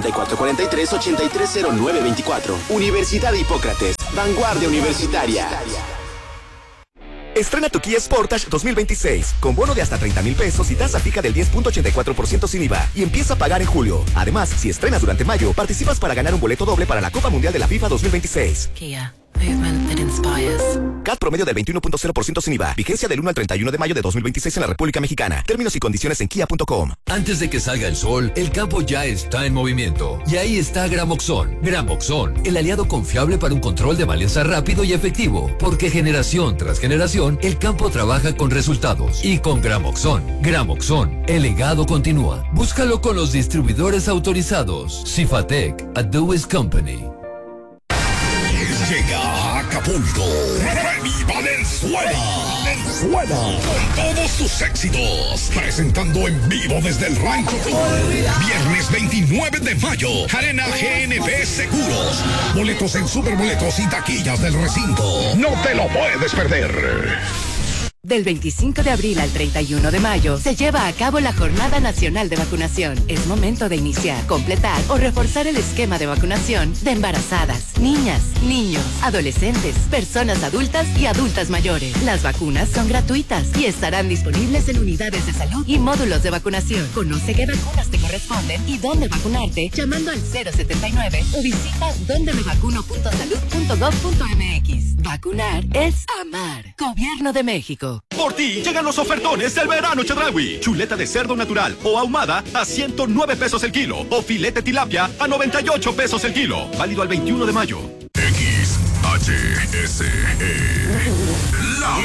7443-830924. Universidad Hipócrates, vanguardia universitaria. Estrena tu Kia Sportage 2026 con bono de hasta 30,000 pesos y tasa fija del 10.84% sin IVA y empieza a pagar en julio. Además, si estrenas durante mayo, participas para ganar un boleto doble para la Copa Mundial de la FIFA 2026. Kia. Movement that inspires. CAT promedio del 21.0% sin IVA. Vigencia del 1 al 31 de mayo de 2026 en la República Mexicana. Términos y condiciones en kia.com. Antes de que salga el sol, el campo ya está en movimiento. Y ahí está Gramoxone. Gramoxone, el aliado confiable para un control de maleza rápido y efectivo. Porque generación tras generación, el campo trabaja con resultados. Y con Gramoxone. Gramoxone, el legado continúa. Búscalo con los distribuidores autorizados. Cifatec, a Dewis Company. Llega a Acapulco, Remy Valenzuela, con todos sus éxitos, presentando en vivo desde el rancho. Viernes 29 de mayo, Arena GNP Seguros, boletos en Superboletos y taquillas del recinto, no te lo puedes perder. Del 25 de abril al 31 de mayo se lleva a cabo la Jornada Nacional de Vacunación. Es momento de iniciar, completar o reforzar el esquema de vacunación de embarazadas, niñas, niños, adolescentes, personas adultas y adultas mayores. Las vacunas son gratuitas y estarán disponibles en unidades de salud y módulos de vacunación. Conoce qué vacunas te corresponden y dónde vacunarte llamando al 079 o visita dondemevacuno.salud.gov.mx. Vacunar es amar. Gobierno de México. Por ti llegan los ofertones del verano Chedraui. Chuleta de cerdo natural o ahumada a 109 pesos el kilo. O filete tilapia a 98 pesos el kilo. Válido al 21 de mayo. XHSE. La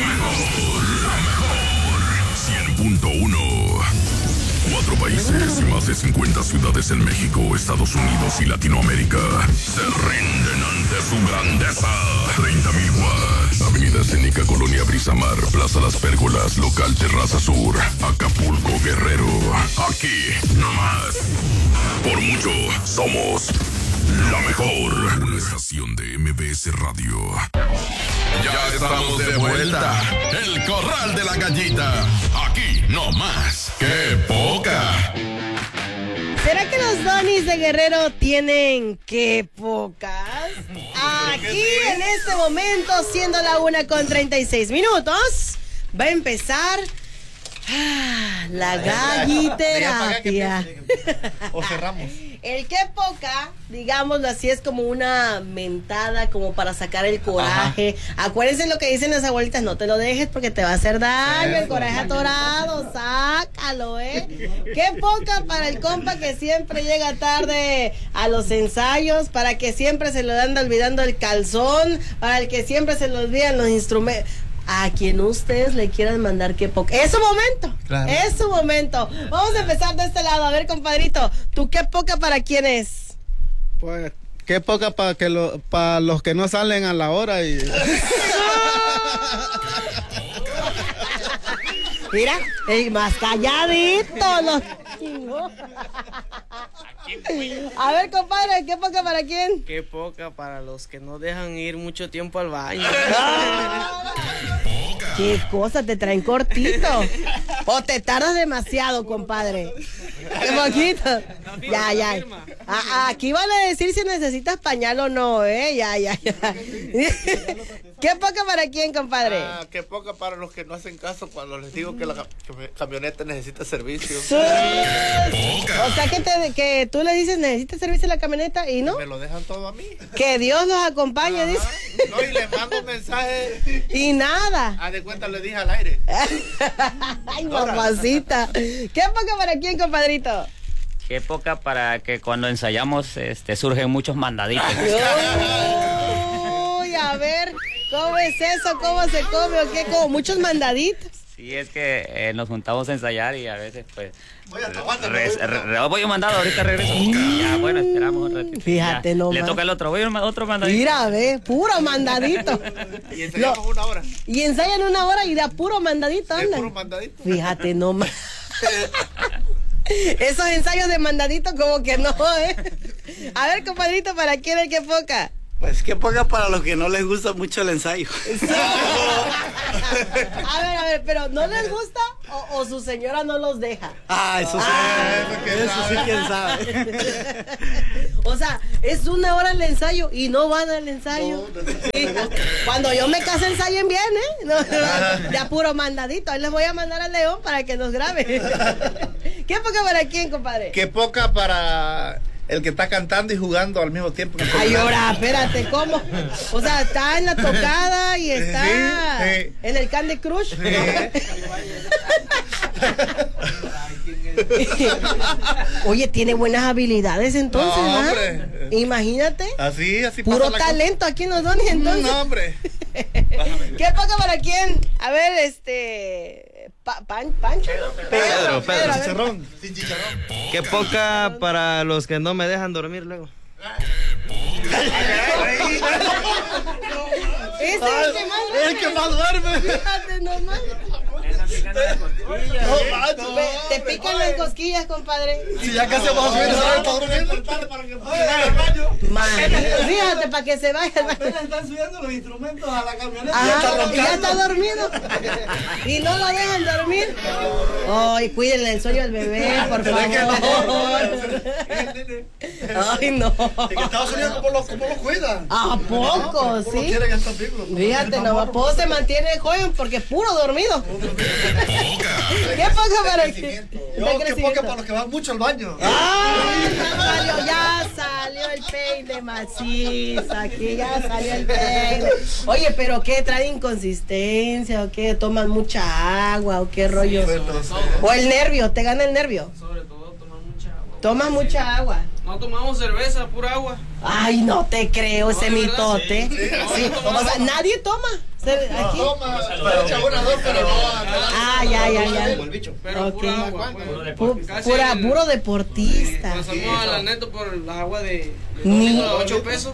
mejor. 100.1. 4 países y más de 50 ciudades en México, Estados Unidos y Latinoamérica se rinden ante su grandeza. 30,000 watts. Avenida Escénica, Colonia Brisamar, Plaza Las Pérgolas, Local Terraza Sur, Acapulco, Guerrero. Aquí, nomás. Por mucho, somos la mejor. Una estación de MBS Radio. Ya estamos de vuelta. El Corral de la Gallita. Aquí, nomás. ¡Qué poca! ¿Será que los donis de Guerrero tienen qué pocas? Aquí en este momento, siendo la 1:36, va a empezar la galliterapia. O cerramos. El qué poca, digámoslo así, es como una mentada, como para sacar el coraje. Ajá. Acuérdense lo que dicen las abuelitas, no te lo dejes porque te va a hacer daño, el coraje atorado, sácalo, Qué poca para el compa que siempre llega tarde a los ensayos, para que siempre se le anda olvidando el calzón, para el que siempre se le olvidan los instrumentos. A quien ustedes le quieran mandar qué poca. Es su momento. Claro. Es su momento. Vamos a empezar de este lado. A ver, compadrito, ¿tú qué poca para quién es? Pues, qué poca para los que no salen a la hora y... Mira, el más calladito. A ver, compadre, ¿qué poca para quién? Qué poca para los que no dejan ir mucho tiempo al baño. ¿Qué cosa te traen cortito? ¿O te tardas demasiado, compadre? Qué poquito. Ya. Aquí van a decir si necesitas pañal o no, ¿eh? Ya. ¿Qué poca para quién, compadre? Qué poca para los que no hacen caso cuando les digo que la camioneta necesita servicio. Sí. O sea que tú le dices necesita servicio a la camioneta y no. Me lo dejan todo a mí. Que Dios los acompañe, dice. No, y le mando un mensaje. Y nada. Haz de cuenta, le dije al aire. Ay, mamacita. ¿Qué poca para quién, compadrito? Qué poca para que cuando ensayamos surgen muchos mandaditos. Uy, a ver, ¿cómo es eso? ¿Cómo se come o qué? Como muchos mandaditos. Sí, es que nos juntamos a ensayar y a veces pues voy a mandado, ahorita regreso. Ya, bueno, esperamos un ratito. Fíjate, no. Le toca el otro, voy a otro mandadito. Mira, ve, puro mandadito. Y ensayamos una hora. Y ensayan una hora y da puro mandadito, anda. Puro mandadito. Fíjate nomás. Esos ensayos de mandadito como que no, ¿eh? A ver, compadrito, ¿para quién es que poca? Pues qué poca para los que no les gusta mucho el ensayo. Sí. A ver, pero ¿no les gusta o su señora no los deja? Eso sí, quién sabe. O sea, es una hora el ensayo y no van al ensayo. Sí. Cuando yo me case ensayen bien, ¿eh? No, de apuro mandadito. Ahí les voy a mandar al León para que nos grabe. ¿Qué poca para quién, compadre? Qué poca para el que está cantando y jugando al mismo tiempo. Ay, ahora, espérate, ¿cómo? O sea, está en la tocada y está en el Candy Crush. Oye, tiene buenas habilidades entonces, ¿no? Hombre. Imagínate. Así puro talento aquí nos dan entonces. No, hombre. ¿Qué poca para quién? A ver, Pancho. Pedro. Chicharrón. Sin chicharrón. Qué poca para los que no me dejan dormir luego. Ese es el que más duerme. Fíjate nomás. Te pican las cosquillas, compadre. Si ya casi vamos a subir, fíjate, para que se vaya. Apenas están subiendo los instrumentos a la camioneta. Y ya está dormido. Y no lo dejan dormir. Ay, cuídenle el sueño al bebé, por favor. Ay, no. En Estados Unidos, ¿cómo lo cuidan? ¿A poco? Sí. Fíjate, no, se mantiene joven porque es puro dormido. ¿Qué poca para qué? Qué poca para los que van mucho al baño. Ya salió el peine maciza. Aquí ya salió el peine. Oye, pero ¿qué? ¿Trae inconsistencia o qué? ¿Toman mucha agua o qué rollo? ¿O el nervio? ¿Te gana el nervio? Sobre todo tomar mucha agua. ¿Tomas mucha agua? No tomamos cerveza, pura agua. Ay, no te creo ese mitote. Sí. O sea, nadie toma. Aquí. Pero echa una, dos, pero no. Ya. Pero okay. Pura agua. Puro deportista. Pasamos a la neto por la agua de ni 8 pesos.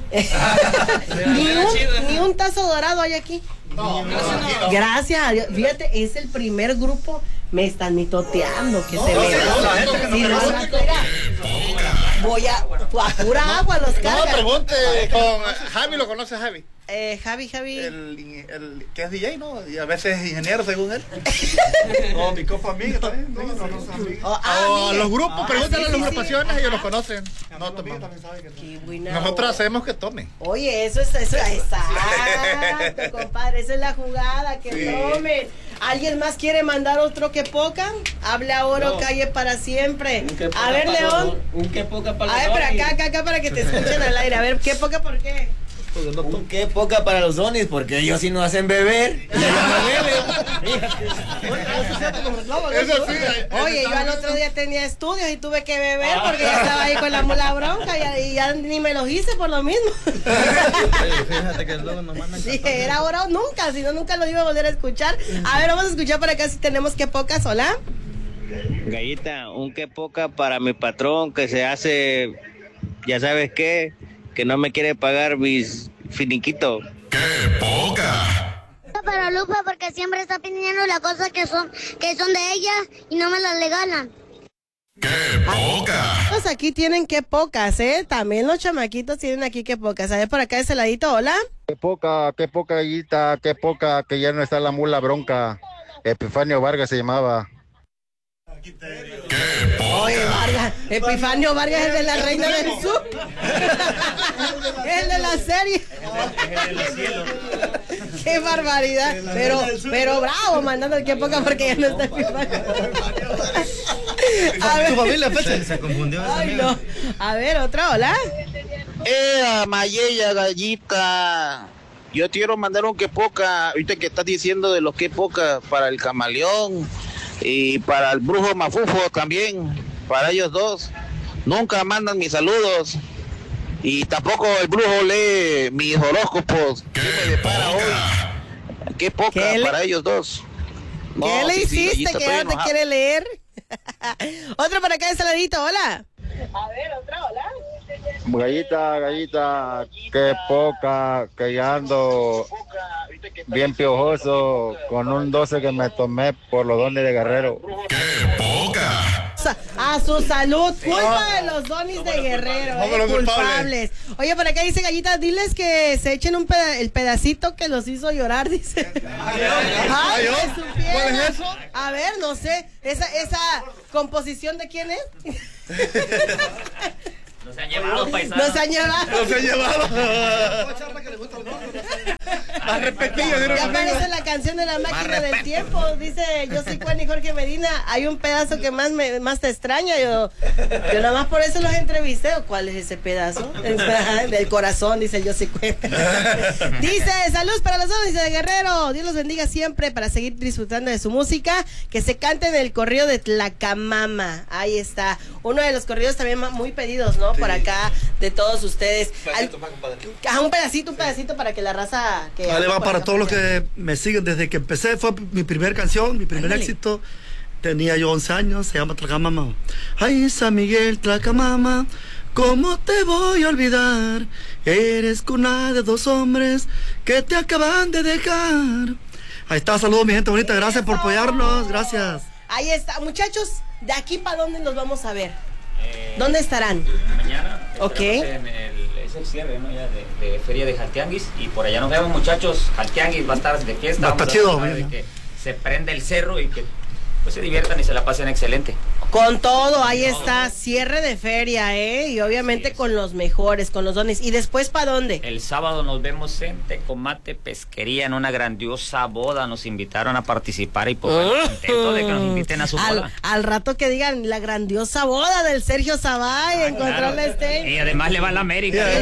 ni un tazo dorado hay aquí. No. Gracias a Dios. Fíjate, es el primer grupo. Me están mitoteando que se ve. Voy a pura agua los cargas. No, pregunte con Javi, ¿lo conoce Javi? Javi. El que es DJ, ¿no? Y a veces es ingeniero, según él. No, mi compa amiga también. Los grupos, pregúntale a las agrupaciones, ellos los conocen. No tomamos. Nosotros hacemos que tomen. Oye, eso es exacto, compadre. Esa es la jugada, que tomen. ¿Alguien más quiere mandar otro que poca? Hable ahora o calle para siempre. A ver, León. Un que poca para los Donis. A ver, acá para que te escuchen al aire. A ver, ¿qué poca por qué? Un qué poca para los Donis, porque ellos sí nos hacen beber. Oye, yo al otro día tenía estudios y tuve que beber porque ya estaba ahí con la bronca y ya ni me los hice por lo mismo. Fíjate que luego nos mandan. Dije, era ahora o nunca, si no, nunca lo iba a volver a escuchar. A ver, vamos a escuchar por acá si tenemos que pocas. Hola. Gallita, un que poca para mi patrón que se hace, ya sabes qué, que no me quiere pagar mis finiquitos. ¡Qué poca! Para Lupa porque siempre está pidiendo las cosas que son de ella y no me las regalan. ¡Qué poca! Pues aquí tienen qué pocas, ¿eh? También los chamaquitos tienen aquí qué pocas. A ver, por acá de ese ladito, hola. Qué poca, gallita, qué poca, que ya no está la mula bronca. Epifanio Vargas se llamaba. Oye, Vargas, Epifanio Vargas es el de la Reina del Sur. El de la serie. Qué barbaridad. Pero bravo, mandando el que poca porque ya no está Epifanio. Tu familia se confundió. Ay, no. A ver, otra, hola. Mayella, gallita. Yo te quiero mandar un que poca, ahorita que estás diciendo de los que poca para el camaleón y para el brujo Mafufo también, para ellos dos. Nunca mandan mis saludos y tampoco el brujo lee mis horóscopos. ¿Qué me depara hoy? Qué poca para ellos dos. No, ¿Qué le hiciste gallita, que no te quiere leer? Otro para acá de saladito, hola. A ver, otra, hola. Gallita, qué poca, que ya ando bien piojoso con un 12 que me tomé por los dones de Guerrero. ¡Qué poca! A su salud, culpa de los donis de Guerrero, culpables. Oye, por acá dice Gallita, diles que se echen el pedacito que los hizo llorar, dice. Ay, ¿cuál es eso? A ver, no sé, esa composición de quién es. Nos han llevado, paisanos. Nos han llevado. Más repetido. Ya aparece la canción de la máquina del tiempo. Dice, yo soy Juan y Jorge Medina. Hay un pedazo que más te extraña. Yo nada más por eso los entrevisté. ¿Cuál es ese pedazo? Del corazón, dice yo soy Juan. Dice, saludos para los dos, dice de Guerrero. Dios los bendiga siempre para seguir disfrutando de su música. Que se canten el corrido de Tlacamama. Ahí está. Uno de los corridos también muy pedidos, ¿no? Sí. Por acá, de todos ustedes. Un pedacito para que la raza... Vale, va para todos los que me siguen desde que empecé. Fue mi primer canción, mi primer éxito. Tenía yo 11 años, se llama Tlacamama. Ay, San Miguel, Tlacamama, ¿cómo te voy a olvidar? Eres cuna de dos hombres que te acaban de dejar. Ahí está, saludos mi gente bonita, gracias por apoyarnos, gracias. Ahí está, muchachos, ¿de aquí para dónde los vamos a ver? ¿Dónde estarán? Mañana. Ok. Es el cierre, ¿no? Ya de Feria de Jaltianguis. Y por allá nos vemos, muchachos. Jaltianguis va a estar de fiesta. Va a estar chido, de que se prende el cerro y que pues se diviertan y se la pasen excelente. Con todo, ahí está, cierre de feria, y obviamente con los mejores, con los dones. ¿Y después para dónde? El sábado nos vemos en Tecomate Pesquería en una grandiosa boda. Nos invitaron a participar y pues contento de que nos inviten a su boda. Al rato que digan la grandiosa boda del Sergio Sabay en Control Stage. Y además le va a la América. ¿Usted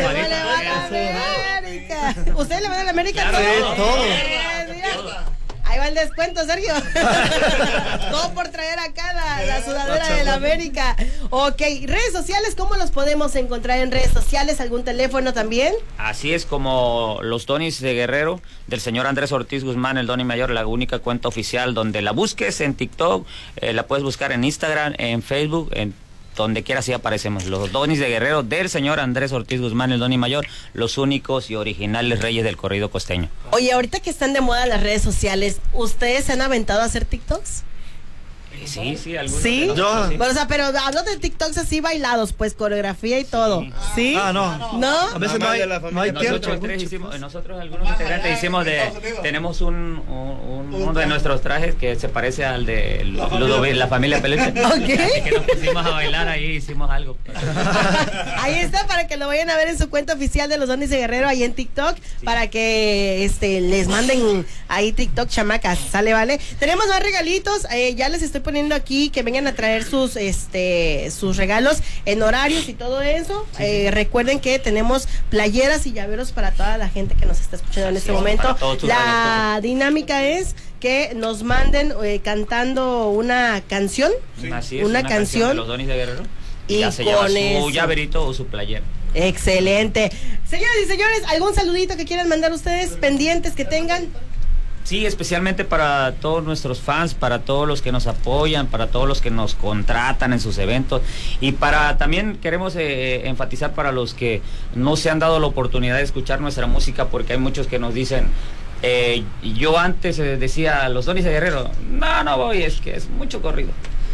le va a la América? Claro, todo. Ahí va el descuento, Sergio. Todo por traer acá la sudadera de la América. Ok, redes sociales, ¿cómo los podemos encontrar en redes sociales? ¿Algún teléfono también? Así es, como los Donis de Guerrero, del señor Andrés Ortiz Guzmán, el Doni Mayor, la única cuenta oficial donde la busques en TikTok, la puedes buscar en Instagram, en Facebook, en donde quiera sí aparecemos. Los Donis de Guerrero del señor Andrés Ortiz Guzmán, el Doni Mayor, los únicos y originales reyes del corrido costeño. Oye, ahorita que están de moda las redes sociales, ¿ustedes se han aventado a hacer TikToks? Sí, algunos. ¿Sí? Yo. Pero, o sea, pero hablo de TikToks así bailados, pues coreografía y todo. ¿Sí? Ah, no. ¿No? A veces no hay tiempo. Nosotros algunos integrantes hicimos tenemos uno de nuestros trajes que se parece al de la familia Pelete. Okay. Así que nos pusimos a bailar ahí, hicimos algo. Ahí está, para que lo vayan a ver en su cuenta oficial de los Donis de Guerrero, ahí en TikTok, para que les manden ahí TikTok, chamacas, ¿sale, vale? Tenemos más regalitos, ya les estoy poniendo aquí que vengan a traer sus regalos en horarios y todo eso. Recuerden que tenemos playeras y llaveros para toda la gente que nos está escuchando en este momento. La dinámica es que nos manden cantando una canción. Así es, una canción de los Donis de Guerrero. Y ya se lleva su llaverito o su playera. Excelente. Señoras y señores, ¿algún saludito que quieran mandar ustedes pendientes que tengan? Sí, especialmente para todos nuestros fans, para todos los que nos apoyan, para todos los que nos contratan en sus eventos y para también queremos enfatizar para los que no se han dado la oportunidad de escuchar nuestra música, porque hay muchos que nos dicen, yo antes decía los Donis de Guerrero, no voy, es que es mucho corrido.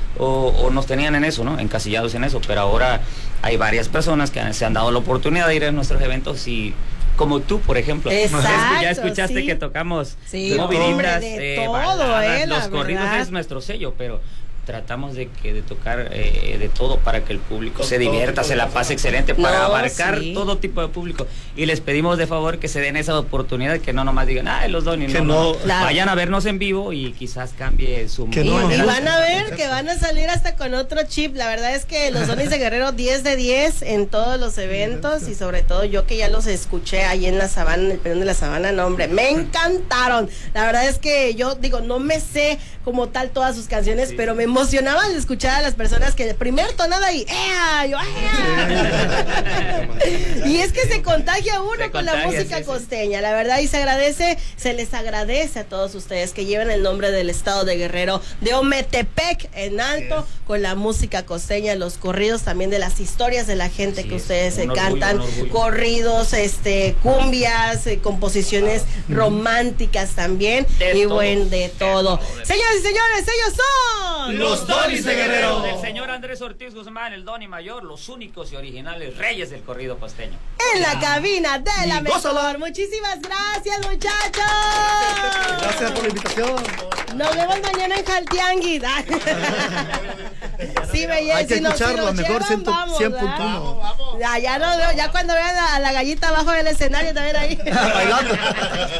o nos tenían en eso, ¿no? Encasillados en eso, pero ahora hay varias personas que se han dado la oportunidad de ir a nuestros eventos y como tú, por ejemplo. Exacto, ya escuchaste sí. que tocamos moviditas, baladas, los la corridos verdad. es nuestro sello, pero tratamos de tocar de todo para que el público se divierta, se la pase excelente, para abarcar todo tipo de público. Y les pedimos de favor que se den esa oportunidad, que no nomás digan, los Donis, no. Claro. Vayan a vernos en vivo y quizás cambie su mood. Y van a ver que van a salir hasta con otro chip. La verdad es que los Donis de Guerrero 10 de 10 en todos los eventos, y sobre todo yo que ya los escuché ahí en la Sabana, en el Peñón de la Sabana, no hombre, me encantaron. La verdad es que yo digo, no me sé como tal todas sus canciones, pero me emocionaba al escuchar a las personas que el primer tonada y y es que se contagia uno con la música costeña, la verdad, y se les agradece a todos ustedes que lleven el nombre del estado de Guerrero, de Ometepec en alto, con la música costeña, los corridos también, de las historias de la gente que ustedes cantan, corridos, cumbias, composiciones románticas también, de todo. Señoras y señores, ellos son los Donis de Guerrero. El señor Andrés Ortiz Guzmán, el Doni Mayor, los únicos y originales reyes del corrido costeño. En la cabina de la mejor. Muchísimas gracias, muchachos. Gracias por la invitación. Nos vemos mañana en Jaltianguis. Sí, hay que escucharlo, a mejor 100.1. Ya cuando vean a la gallita abajo del escenario también ahí. Bailando.